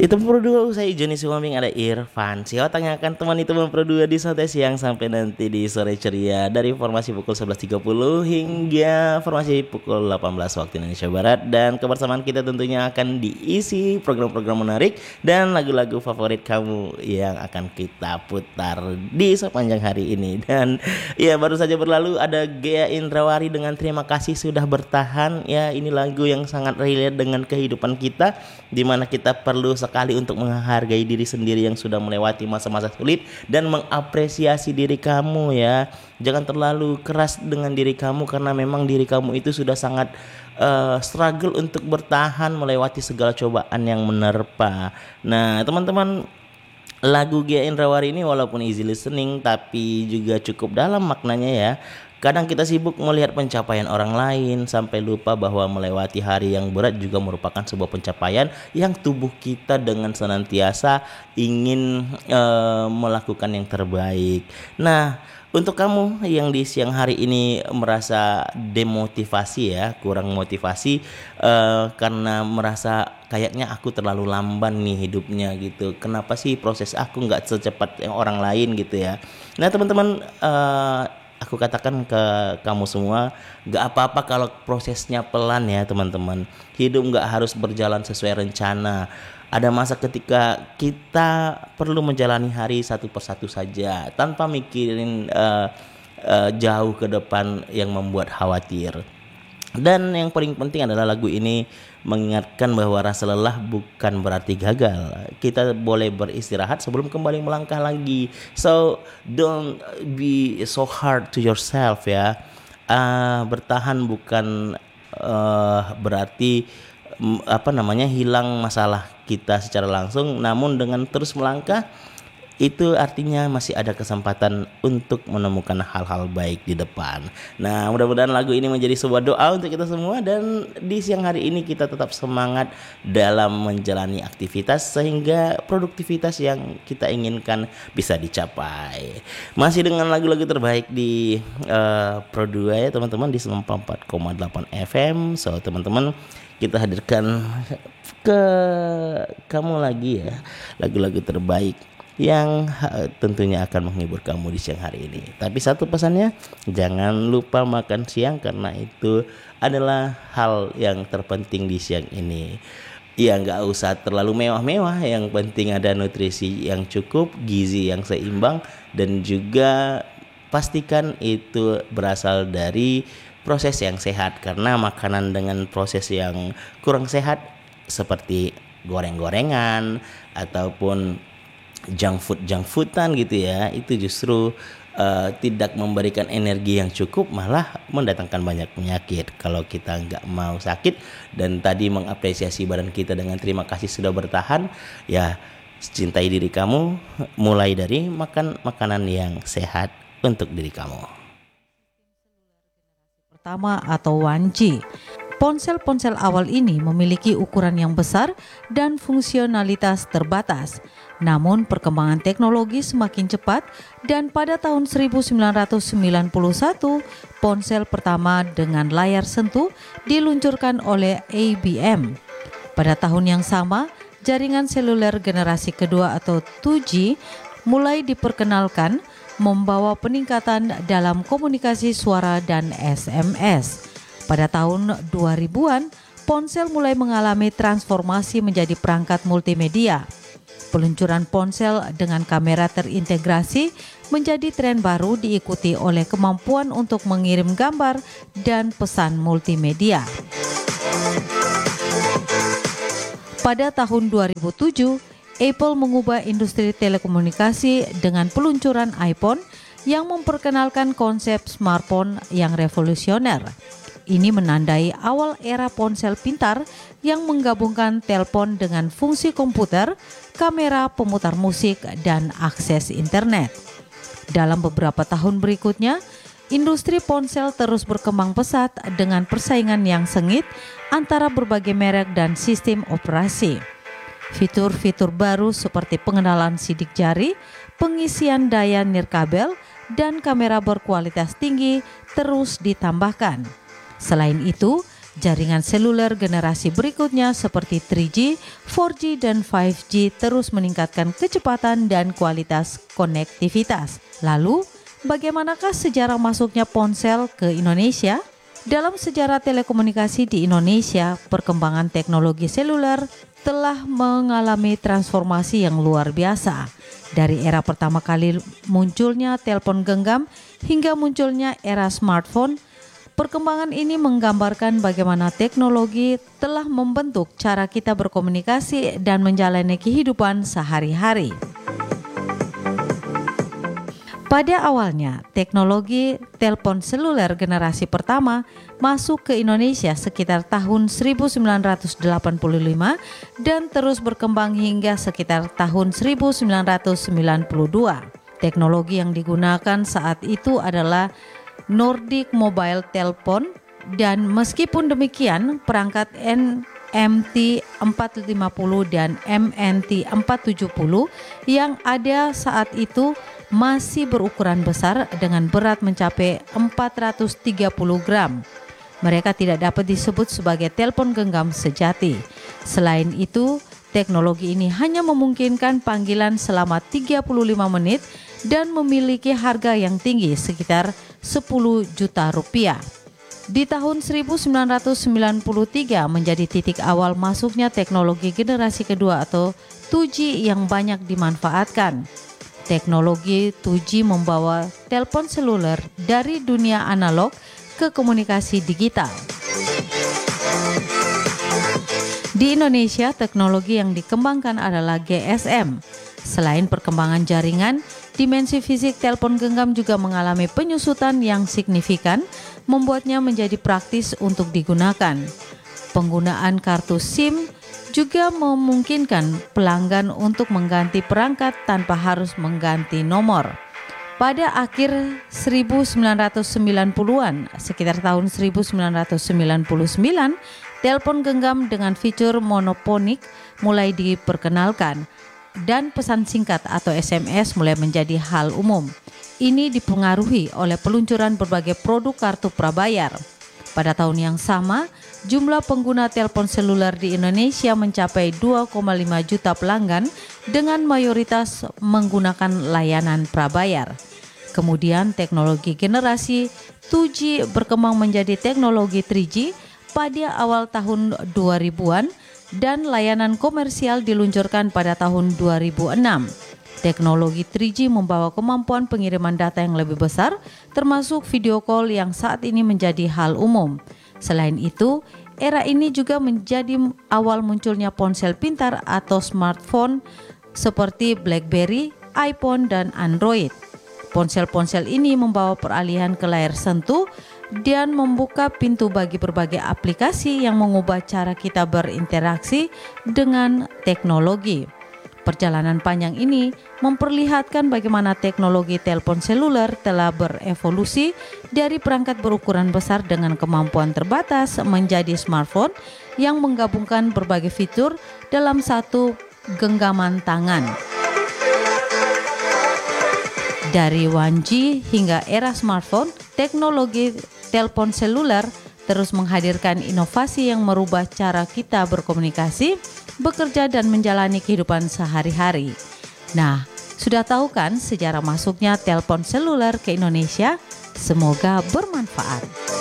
Itu berdua saya Joni Suambing ada Irfan. Si tanyakan teman itu berdua di Santai Siang sampai nanti di sore ceria dari informasi pukul 11.30 hingga informasi pukul 18 waktu Indonesia Barat, dan kebersamaan kita tentunya akan diisi program-program menarik dan lagu-lagu favorit kamu yang akan kita putar di sepanjang hari ini. Dan ya baru saja berlalu ada Gea Indrawari dengan Terima Kasih Sudah Bertahan. Ya ini lagu yang sangat relate dengan kehidupan kita, di mana kita perlu sekali untuk menghargai diri sendiri yang sudah melewati masa-masa sulit dan mengapresiasi diri kamu ya. Jangan terlalu keras dengan diri kamu karena memang diri kamu itu sudah sangat struggle untuk bertahan melewati segala cobaan yang menerpa. Nah, teman-teman, lagu Gia Indrawari ini walaupun easy listening tapi juga cukup dalam maknanya ya. Kadang kita sibuk melihat pencapaian orang lain sampai lupa bahwa melewati hari yang berat juga merupakan sebuah pencapaian yang tubuh kita dengan senantiasa ingin melakukan yang terbaik. Nah, untuk kamu yang di siang hari ini merasa demotivasi ya, kurang motivasi karena merasa kayaknya aku terlalu lamban nih hidupnya gitu. Kenapa sih proses aku nggak secepat yang orang lain gitu ya? Nah teman-teman, aku katakan ke kamu semua, gak apa-apa kalau prosesnya pelan ya teman-teman. Hidup gak harus berjalan sesuai rencana. Ada masa ketika kita perlu menjalani hari satu persatu saja tanpa mikirin jauh ke depan yang membuat khawatir. Dan yang paling penting adalah lagu ini mengingatkan bahwa rasa lelah bukan berarti gagal. Kita boleh beristirahat sebelum kembali melangkah lagi. So don't be so hard to yourself ya. Bertahan bukan berarti hilang masalah kita secara langsung, namun dengan terus melangkah itu artinya masih ada kesempatan untuk menemukan hal-hal baik di depan. Nah, mudah-mudahan lagu ini menjadi sebuah doa untuk kita semua, dan di siang hari ini kita tetap semangat dalam menjalani aktivitas sehingga produktivitas yang kita inginkan bisa dicapai. Masih dengan lagu-lagu terbaik di Pro 2 ya teman-teman, di 94,8 FM. So teman-teman, kita hadirkan ke kamu lagi ya lagu-lagu terbaik yang tentunya akan menghibur kamu di siang hari ini. Tapi satu pesannya, jangan lupa makan siang karena itu adalah hal yang terpenting di siang ini. Ya nggak usah terlalu mewah-mewah, yang penting ada nutrisi yang cukup, gizi yang seimbang, dan juga pastikan itu berasal dari proses yang sehat. Karena makanan dengan proses yang kurang sehat seperti goreng-gorengan ataupun junk foodan gitu ya, itu justru tidak memberikan energi yang cukup, malah mendatangkan banyak penyakit. Kalau kita nggak mau sakit dan tadi mengapresiasi badan kita dengan terima kasih sudah bertahan, ya cintai diri kamu mulai dari makan makanan yang sehat untuk diri kamu. Pertama atau 1G. Ponsel-ponsel awal ini memiliki ukuran yang besar dan fungsionalitas terbatas. Namun perkembangan teknologi semakin cepat, dan pada tahun 1991 ponsel pertama dengan layar sentuh diluncurkan oleh IBM. Pada tahun yang sama, jaringan seluler generasi kedua atau 2G mulai diperkenalkan, membawa peningkatan dalam komunikasi suara dan SMS. Pada tahun 2000-an, ponsel mulai mengalami transformasi menjadi perangkat multimedia. Peluncuran ponsel dengan kamera terintegrasi menjadi tren baru, diikuti oleh kemampuan untuk mengirim gambar dan pesan multimedia. Pada tahun 2007, Apple mengubah industri telekomunikasi dengan peluncuran iPhone yang memperkenalkan konsep smartphone yang revolusioner. Ini menandai awal era ponsel pintar yang menggabungkan telepon dengan fungsi komputer, kamera, pemutar musik, dan akses internet. Dalam beberapa tahun berikutnya, industri ponsel terus berkembang pesat dengan persaingan yang sengit antara berbagai merek dan sistem operasi. Fitur-fitur baru seperti pengenalan sidik jari, pengisian daya nirkabel, dan kamera berkualitas tinggi terus ditambahkan. Selain itu, Jaringan seluler generasi berikutnya seperti 3G, 4G, dan 5G terus meningkatkan kecepatan dan kualitas konektivitas. Lalu, bagaimanakah sejarah masuknya ponsel ke Indonesia? Dalam sejarah telekomunikasi di Indonesia, perkembangan teknologi seluler telah mengalami transformasi yang luar biasa. Dari era pertama kali munculnya telepon genggam hingga munculnya era smartphone, perkembangan ini menggambarkan bagaimana teknologi telah membentuk cara kita berkomunikasi dan menjalani kehidupan sehari-hari. Pada awalnya, teknologi telepon seluler generasi pertama masuk ke Indonesia sekitar tahun 1985 dan terus berkembang hingga sekitar tahun 1992. Teknologi yang digunakan saat itu adalah Nordic Mobile Telephone, dan meskipun demikian perangkat MT 450 dan MNT 470 yang ada saat itu masih berukuran besar dengan berat mencapai 430 gram. Mereka tidak dapat disebut sebagai telepon genggam sejati. Selain itu, teknologi ini hanya memungkinkan panggilan selama 35 menit dan memiliki harga yang tinggi sekitar 10 juta rupiah. Di tahun 1993 menjadi titik awal masuknya teknologi generasi kedua atau 2G yang banyak dimanfaatkan. Teknologi 2G membawa telepon seluler dari dunia analog ke komunikasi digital. Di Indonesia, teknologi yang dikembangkan adalah GSM. Selain perkembangan jaringan, dimensi fisik telepon genggam juga mengalami penyusutan yang signifikan, membuatnya menjadi praktis untuk digunakan. Penggunaan kartu SIM juga memungkinkan pelanggan untuk mengganti perangkat tanpa harus mengganti nomor. Pada akhir 1990-an, sekitar tahun 1999, telepon genggam dengan fitur monoponik mulai diperkenalkan dan pesan singkat atau SMS mulai menjadi hal umum. Ini dipengaruhi oleh peluncuran berbagai produk kartu prabayar. Pada tahun yang sama, jumlah pengguna telepon seluler di Indonesia mencapai 2,5 juta pelanggan dengan mayoritas menggunakan layanan prabayar. Kemudian teknologi generasi 2G berkembang menjadi teknologi 3G pada awal tahun 2000-an dan layanan komersial diluncurkan pada tahun 2006. Teknologi 3G membawa kemampuan pengiriman data yang lebih besar, termasuk video call yang saat ini menjadi hal umum. Selain itu, era ini juga menjadi awal munculnya ponsel pintar atau smartphone seperti BlackBerry, iPhone, dan Android. Ponsel-ponsel ini membawa peralihan ke layar sentuh dan membuka pintu bagi berbagai aplikasi yang mengubah cara kita berinteraksi dengan teknologi. Perjalanan panjang ini memperlihatkan bagaimana teknologi telepon seluler telah berevolusi dari perangkat berukuran besar dengan kemampuan terbatas menjadi smartphone yang menggabungkan berbagai fitur dalam satu genggaman tangan. Dari 1G hingga era smartphone, teknologi telepon seluler terus menghadirkan inovasi yang merubah cara kita berkomunikasi, bekerja, dan menjalani kehidupan sehari-hari. Nah, sudah tahu kan sejarah masuknya telepon seluler ke Indonesia? Semoga bermanfaat.